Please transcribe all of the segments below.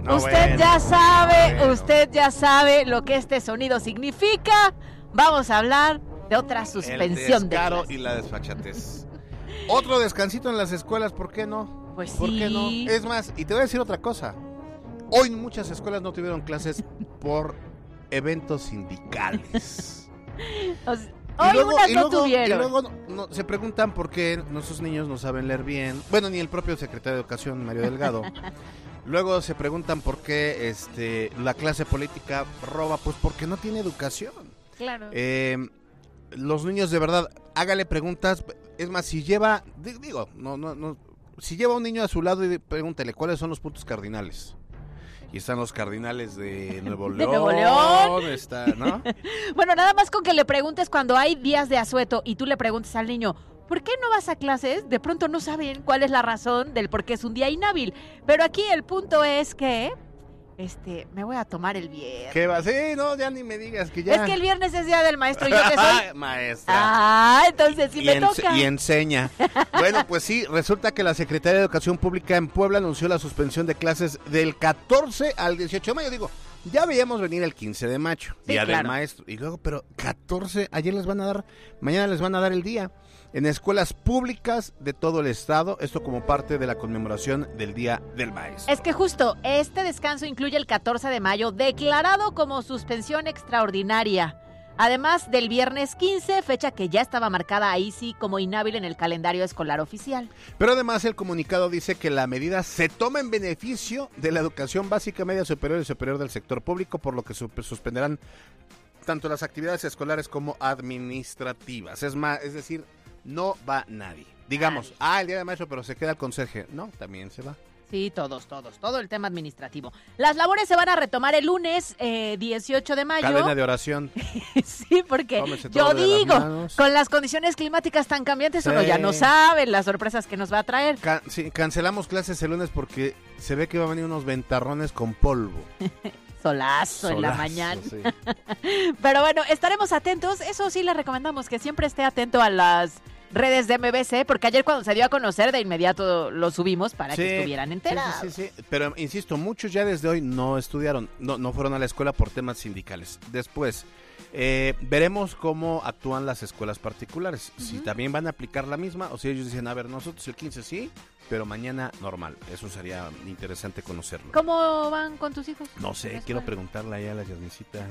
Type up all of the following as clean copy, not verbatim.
Usted ya sabe lo que este sonido significa. Vamos a hablar de otra suspensión de clases. clases. Y la desfachatez. Otro descansito en las escuelas, ¿por qué no? Pues ¿Por qué no? Es más, y te voy a decir otra cosa. Hoy muchas escuelas no tuvieron clases por eventos sindicales. tuvieron. Y luego se preguntan por qué nuestros niños no saben leer bien. Bueno, ni el propio secretario de Educación, Mario Delgado. Luego se preguntan por qué la clase política roba, pues porque no tiene educación. Claro. Los niños, de verdad, hágale preguntas. Es más, si lleva, si lleva un niño a su lado y pregúntale cuáles son los puntos cardinales. Y están los cardinales de Nuevo León. De Nuevo León. Está, ¿no? Bueno, nada más con que le preguntes cuando hay días de asueto y tú le preguntes al niño, ¿por qué no vas a clases? De pronto no saben cuál es la razón del por qué es un día inhábil. Pero aquí el punto es que me voy a tomar el viernes. ¿Qué va? Sí, no, ya ni me digas que ya. Es que el viernes es día del maestro, ¿yo qué soy? Maestra. Entonces sí me toca. Y enseña. Bueno, pues sí, resulta que la Secretaría de Educación Pública en Puebla anunció la suspensión de clases del 14 al 18 de mayo. Digo, ya veíamos venir el 15 de mayo, día del maestro. Y luego, pero 14, mañana les van a dar el día. En escuelas públicas de todo el estado, esto como parte de la conmemoración del Día del Maestro. Es que justo este descanso incluye el 14 de mayo, declarado como suspensión extraordinaria, además del viernes 15, fecha que ya estaba marcada ahí sí como inhábil en el calendario escolar oficial. Pero además el comunicado dice que la medida se toma en beneficio de la educación básica, media superior y superior del sector público, por lo que suspenderán tanto las actividades escolares como administrativas. Es decir, no va nadie. Digamos, el día de maestro, pero se queda el conserje. No, también se va. Sí, todo el tema administrativo. Las labores se van a retomar el lunes 18 de mayo. Cadena de oración. Sí, porque yo digo, con las condiciones climáticas tan cambiantes, uno ya no sabe las sorpresas que nos va a traer. Sí, cancelamos clases el lunes porque se ve que va a venir unos ventarrones con polvo. Solazo en la mañana. Sí. Pero bueno, estaremos atentos. Eso sí, le recomendamos que siempre esté atento a las redes de MBC, porque ayer cuando se dio a conocer, de inmediato lo subimos para que estuvieran enterados. Sí. Pero insisto, muchos ya desde hoy no estudiaron, no fueron a la escuela por temas sindicales. Después, veremos cómo actúan las escuelas particulares. Uh-huh. Si también van a aplicar la misma, o si ellos dicen, a ver, nosotros el 15 sí, pero mañana normal. Eso sería interesante conocerlo. ¿Cómo van con tus hijos? No sé, quiero preguntarle ahí a la Yasmicita.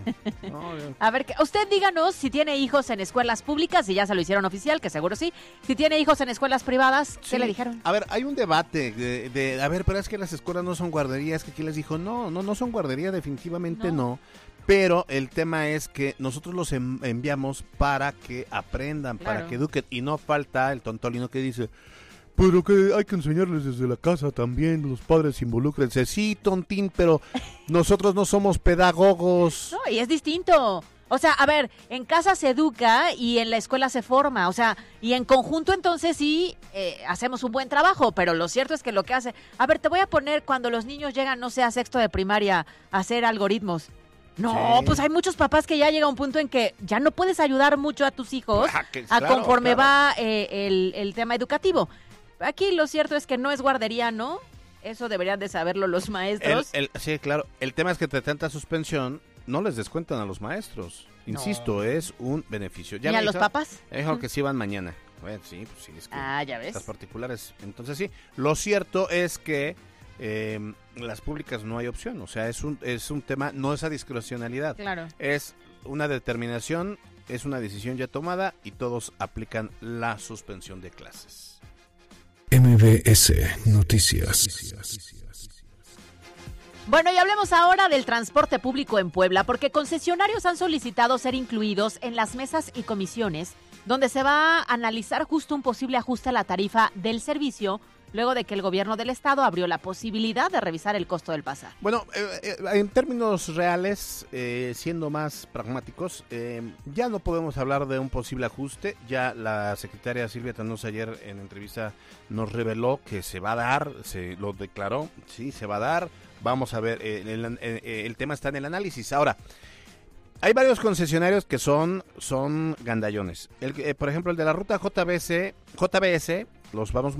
A ver, usted díganos si tiene hijos en escuelas públicas, si ya se lo hicieron oficial, que seguro sí. Si tiene hijos en escuelas privadas, ¿qué le dijeron? A ver, hay un debate de a ver, pero es que las escuelas no son guarderías, que aquí les dijo, no son guardería, definitivamente no. Pero el tema es que nosotros los enviamos para que aprendan, para que eduquen, y no falta el tontolino que dice, pero que hay que enseñarles desde la casa también, los padres involúcrense. Sí, tontín, pero nosotros no somos pedagogos. No, y es distinto. O sea, a ver, en casa se educa y en la escuela se forma, o sea, y en conjunto entonces sí hacemos un buen trabajo, pero lo cierto es que lo que hace... A ver, te voy a poner cuando los niños llegan, no sé, a sexto de primaria a hacer algoritmos. No, pues hay muchos papás que ya llega un punto en que ya no puedes ayudar mucho a tus hijos conforme va el tema educativo. Aquí lo cierto es que no es guardería, ¿no? Eso deberían de saberlo los maestros. Sí, claro. El tema es que de tanta suspensión no les descuentan a los maestros. Insisto, es un beneficio. ¿Y a los papás? Dijo que sí van mañana. Bueno, sí, pues sí. Es que ya ves. Las particulares. Entonces sí, lo cierto es que las públicas no hay opción. O sea, es un tema, no es a discrecionalidad. Claro. Es una determinación, es una decisión ya tomada y todos aplican la suspensión de clases. MBS Noticias. Bueno, y hablemos ahora del transporte público en Puebla, porque concesionarios han solicitado ser incluidos en las mesas y comisiones, donde se va a analizar justo un posible ajuste a la tarifa del servicio, luego de que el gobierno del estado abrió la posibilidad de revisar el costo del pasaje. Bueno, en términos reales, siendo más pragmáticos, ya no podemos hablar de un posible ajuste. Ya la secretaria Silvia Tanosa ayer en entrevista nos reveló que se va a dar, se lo declaró, sí, se va a dar. Vamos a ver, el tema está en el análisis. Ahora, hay varios concesionarios que son gandallones. Por ejemplo, el de la ruta JBS, los vamos